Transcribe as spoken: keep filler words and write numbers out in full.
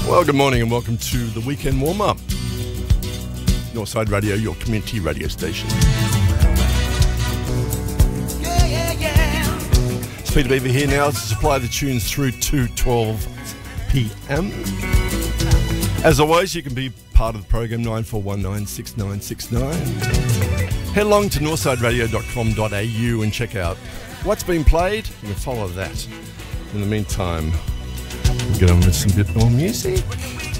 Well, good morning and welcome to the weekend warm-up. Northside Radio, your community radio station. Yeah, yeah, yeah. It's Peter Beaver here now to supply the tunes through to twelve p m. As always, you can be part of the program, nine four one nine, six nine six nine. Head along to northside radio dot com dot a u and check out what's been played. You can follow that. In the meantime, we'll get on with some bit more music.